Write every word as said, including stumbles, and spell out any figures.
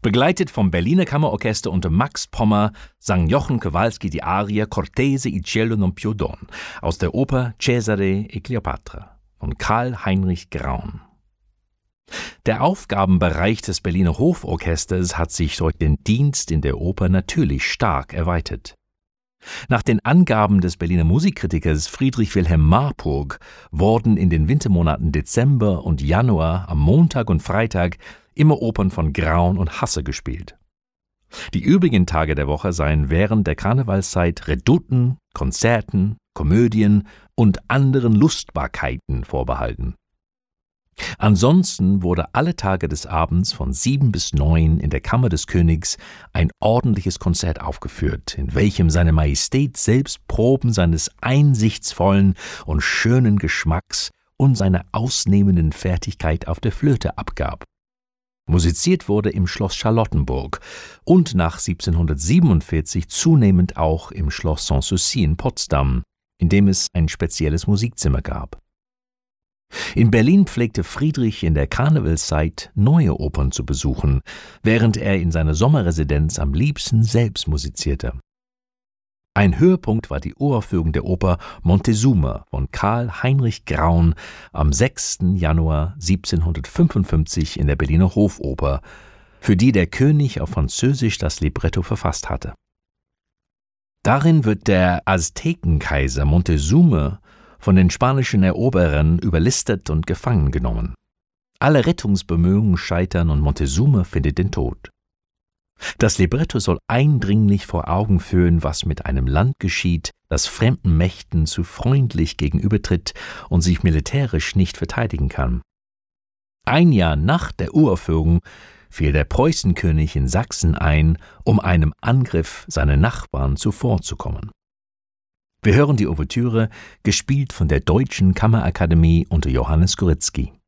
Begleitet vom Berliner Kammerorchester unter Max Pommer sang Jochen Kowalski die Arie Cortese il cielo non più don aus der Oper Cesare e Cleopatra von Karl Heinrich Graun. Der Aufgabenbereich des Berliner Hoforchesters hat sich durch den Dienst in der Oper natürlich stark erweitert. Nach den Angaben des Berliner Musikkritikers Friedrich Wilhelm Marburg wurden in den Wintermonaten Dezember und Januar am Montag und Freitag immer Opern von Graun und Hasse gespielt. Die übrigen Tage der Woche seien während der Karnevalszeit Redouten, Konzerten, Komödien und anderen Lustbarkeiten vorbehalten. Ansonsten wurde alle Tage des Abends von sieben bis neun in der Kammer des Königs ein ordentliches Konzert aufgeführt, in welchem seine Majestät selbst Proben seines einsichtsvollen und schönen Geschmacks und seiner ausnehmenden Fertigkeit auf der Flöte abgab. Musiziert wurde im Schloss Charlottenburg und nach siebzehnhundertsiebenundvierzig zunehmend auch im Schloss Sanssouci in Potsdam, in dem es ein spezielles Musikzimmer gab. In Berlin pflegte Friedrich in der Karnevalszeit neue Opern zu besuchen, während er in seiner Sommerresidenz am liebsten selbst musizierte. Ein Höhepunkt war die Uraufführung der Oper Montezuma von Karl Heinrich Graun am sechsten Januar siebzehnhundertfünfundfünfzig in der Berliner Hofoper, für die der König auf Französisch das Libretto verfasst hatte. Darin wird der Aztekenkaiser Montezuma von den spanischen Eroberern überlistet und gefangen genommen. Alle Rettungsbemühungen scheitern und Montezuma findet den Tod. Das Libretto soll eindringlich vor Augen führen, was mit einem Land geschieht, das fremden Mächten zu freundlich gegenübertritt und sich militärisch nicht verteidigen kann. Ein Jahr nach der Uraufführung fiel der Preußenkönig in Sachsen ein, um einem Angriff seiner Nachbarn zuvorzukommen. Wir hören die Ouvertüre, gespielt von der Deutschen Kammerakademie unter Johannes Gorizki.